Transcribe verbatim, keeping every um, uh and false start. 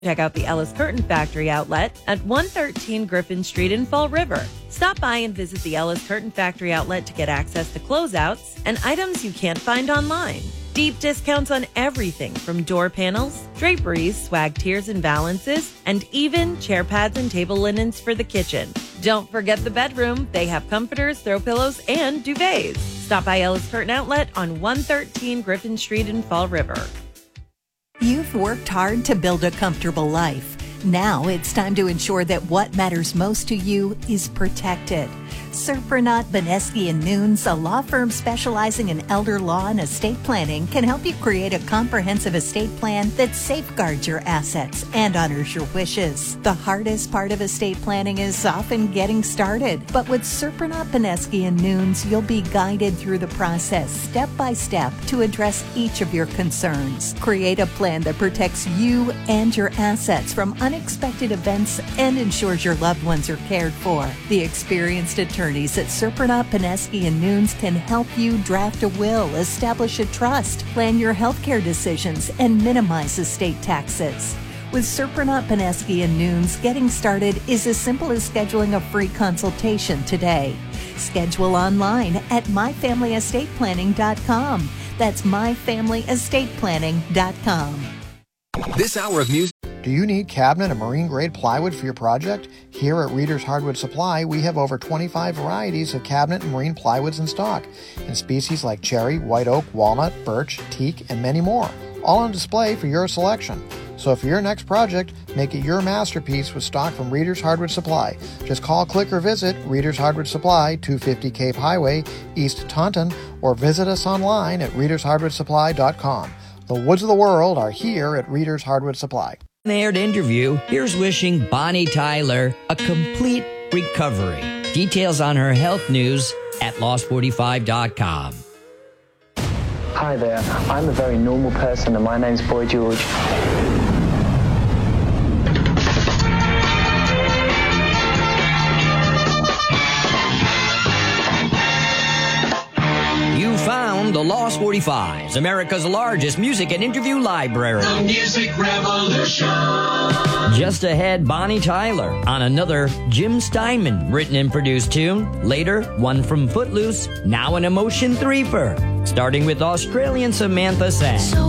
Check out the Ellis Curtain Factory outlet at one thirteen Griffin Street in Fall River. Stop by and visit the Ellis Curtain Factory outlet to get access to closeouts and items you can't find online. Deep discounts on everything from door panels, draperies, swag tiers and valances, and even chair pads and table linens for the kitchen. Don't forget the bedroom. They have comforters, throw pillows, and duvets. Stop by Ellis Curtain Outlet on one thirteen Griffin Street in Fall River. You've worked hard to build a comfortable life. Now it's time to ensure that what matters most to you is protected. Serpernot, Beneski and Nunes, a law firm specializing in elder law and estate planning, can help you create a comprehensive estate plan that safeguards your assets and honors your wishes. The hardest part of estate planning is often getting started, but with Serpernot, Beneski and Nunes, you'll be guided through the process step by step to address each of your concerns. Create a plan that protects you and your assets from unexpected events and ensures your loved ones are cared for. The experienced attorney Attorneys at Serpernot, Beneski and Nunes can help you draft a will, establish a trust, plan your healthcare decisions, and minimize estate taxes. With Serpernot, Beneski and Nunes, getting started is as simple as scheduling a free consultation today. Schedule online at my family estate planning dot com. That's my family estate planning dot com. This hour of music. Do you need cabinet and marine-grade plywood for your project? Here at Reader's Hardwood Supply, we have over twenty-five varieties of cabinet and marine plywoods in stock, in species like cherry, white oak, walnut, birch, teak, and many more, all on display for your selection. So for your next project, make it your masterpiece with stock from Reader's Hardwood Supply. Just call, click, or visit Reader's Hardwood Supply, two fifty Cape Highway, East Taunton, or visit us online at readers hardwood supply dot com. The woods of the world are here at Reader's Hardwood Supply. Aired interview, here's wishing Bonnie Tyler a complete recovery. Details on her health news at lost forty-five dot com. Hi there, I'm a very normal person and my name's Boy George. You found the Lost forty-fives, America's largest music and interview library. The Music Revolution. Just ahead, Bonnie Tyler on another Jim Steinman written and produced tune. Later, one from Footloose, now an emotion threefer, starting with Australian Samantha Sang. So